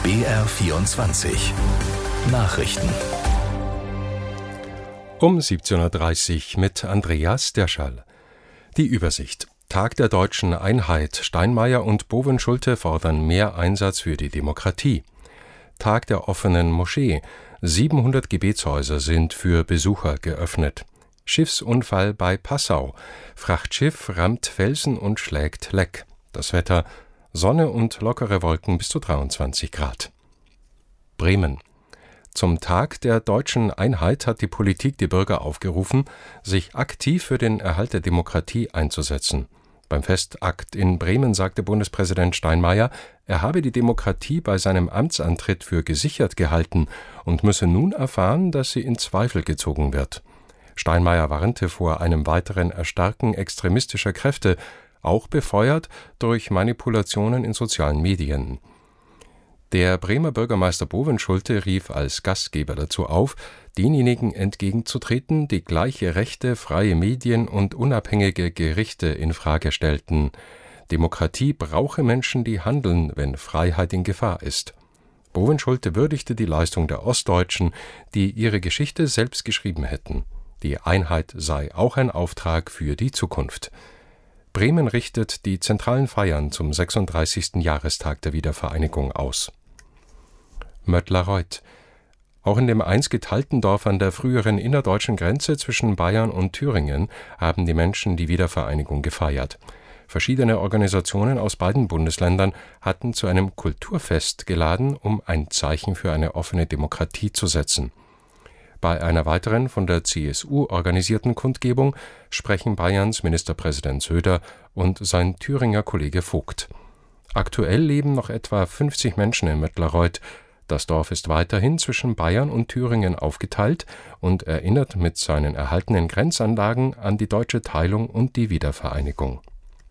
BR24 Nachrichten. Um 17.30 Uhr mit Andreas Derschall. Die Übersicht. Tag der deutschen Einheit. Steinmeier und Bovenschulte fordern mehr Einsatz für die Demokratie. Tag der offenen Moschee. 700 Gebetshäuser sind für Besucher geöffnet. Schiffsunfall bei Passau. Frachtschiff rammt Felsen und schlägt Leck. Das Wetter: Sonne und lockere Wolken bis zu 23 Grad. Bremen. Zum Tag der deutschen Einheit hat die Politik die Bürger aufgerufen, sich aktiv für den Erhalt der Demokratie einzusetzen. Beim Festakt in Bremen sagte Bundespräsident Steinmeier, er habe die Demokratie bei seinem Amtsantritt für gesichert gehalten und müsse nun erfahren, dass sie in Zweifel gezogen wird. Steinmeier warnte vor einem weiteren Erstarken extremistischer Kräfte, auch befeuert durch Manipulationen in sozialen Medien. Der Bremer Bürgermeister Bovenschulte rief als Gastgeber dazu auf, denjenigen entgegenzutreten, die gleiche Rechte, freie Medien und unabhängige Gerichte in Frage stellten. Demokratie brauche Menschen, die handeln, wenn Freiheit in Gefahr ist. Bovenschulte würdigte die Leistung der Ostdeutschen, die ihre Geschichte selbst geschrieben hätten. Die Einheit sei auch ein Auftrag für die Zukunft. Bremen richtet die zentralen Feiern zum 36. Jahrestag der Wiedervereinigung aus. Möttlareuth. Auch in dem einst geteilten Dorf an der früheren innerdeutschen Grenze zwischen Bayern und Thüringen haben die Menschen die Wiedervereinigung gefeiert. Verschiedene Organisationen aus beiden Bundesländern hatten zu einem Kulturfest geladen, um ein Zeichen für eine offene Demokratie zu setzen. Bei einer weiteren von der CSU organisierten Kundgebung sprechen Bayerns Ministerpräsident Söder und sein Thüringer Kollege Vogt. Aktuell leben noch etwa 50 Menschen in Möttlareuth. Das Dorf ist weiterhin zwischen Bayern und Thüringen aufgeteilt und erinnert mit seinen erhaltenen Grenzanlagen an die deutsche Teilung und die Wiedervereinigung.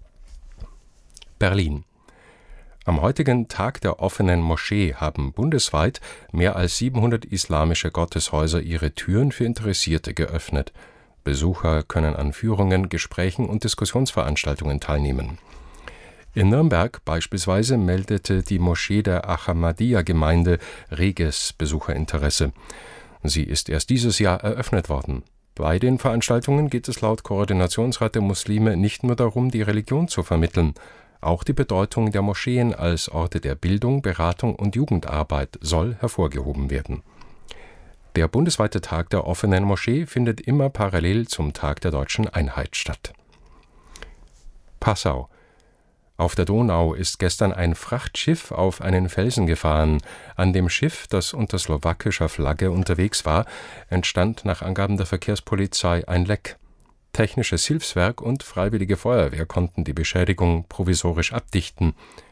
Berlin. Am heutigen Tag der offenen Moschee haben bundesweit mehr als 700 islamische Gotteshäuser ihre Türen für Interessierte geöffnet. Besucher können an Führungen, Gesprächen und Diskussionsveranstaltungen teilnehmen. In Nürnberg beispielsweise meldete die Moschee der Ahmadiyya-Gemeinde reges Besucherinteresse. Sie ist erst dieses Jahr eröffnet worden. Bei den Veranstaltungen geht es laut Koordinationsrat der Muslime nicht nur darum, die Religion zu vermitteln. Auch die Bedeutung der Moscheen als Orte der Bildung, Beratung und Jugendarbeit soll hervorgehoben werden. Der bundesweite Tag der offenen Moschee findet immer parallel zum Tag der deutschen Einheit statt. Passau. Auf der Donau ist gestern ein Frachtschiff auf einen Felsen gefahren. An dem Schiff, das unter slowakischer Flagge unterwegs war, entstand nach Angaben der Verkehrspolizei ein Leck. Technisches Hilfswerk und Freiwillige Feuerwehr konnten die Beschädigung provisorisch abdichten.